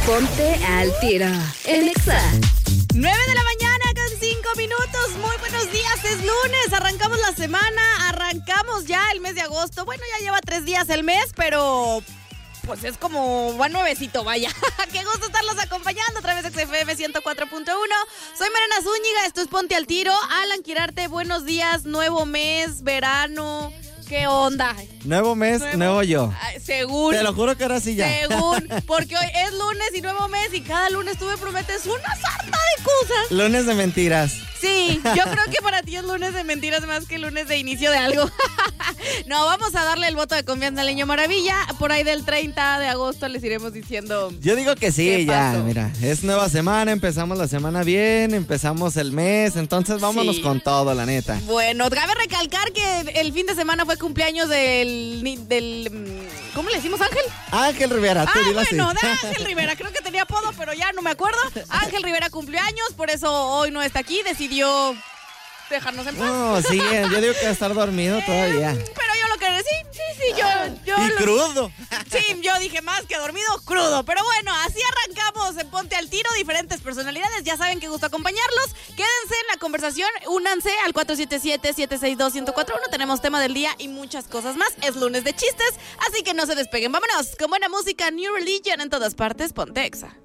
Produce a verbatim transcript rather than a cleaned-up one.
Ponte al tiro en Exa. nueve de la mañana con cinco minutos. Muy buenos días, es lunes. Arrancamos la semana, arrancamos ya el mes de agosto. Bueno, ya lleva tres días el mes, pero pues es como va nuevecito, vaya. Qué gusto estarlos acompañando a través de X F M ciento cuatro punto uno. Soy Mariana Zúñiga, esto es Ponte al Tiro. Alan Quirarte, buenos días, nuevo mes, verano. ¿Qué onda? Nuevo mes, nuevo, nuevo yo. Ay, según. Te lo juro que ahora sí ya. Según. Porque hoy es lunes y nuevo mes y cada lunes tú me prometes una sarta de cosas. Lunes de mentiras. Sí, yo creo que para ti es lunes de mentiras más que lunes de inicio de algo. No, vamos a darle el voto de confianza al Niño Maravilla. Por ahí del treinta de agosto les iremos diciendo. Yo digo que sí, ya, pasó? Mira, es nueva semana, empezamos la semana bien, empezamos el mes, entonces vámonos sí. con todo, la neta. Bueno, cabe recalcar que el fin de semana fue cumpleaños del, del ¿cómo le decimos, Ángel? Ángel Rivera. Ah, bueno, así. De Ángel Rivera, creo que tenía apodo, pero ya no me acuerdo. Ángel Rivera cumplió años, por eso hoy no está aquí, decidió dejarnos en paz. No, sí, yo digo que va a estar dormido eh, todavía. Pero yo lo que sí, sí, sí, yo... yo y lo, crudo. Sí, yo dije más que dormido, crudo. Pero bueno, así arrancamos en Ponte al Tiro, diferentes personalidades, ya saben que gusto acompañarlos. Quédense en la conversación, únanse al cuatro siete siete, siete seis dos, uno cero cuatro uno. Tenemos tema del día y muchas cosas más. Es lunes de chistes, así que no se despeguen. Vámonos con buena música, New Religion en todas partes, Ponte Exa.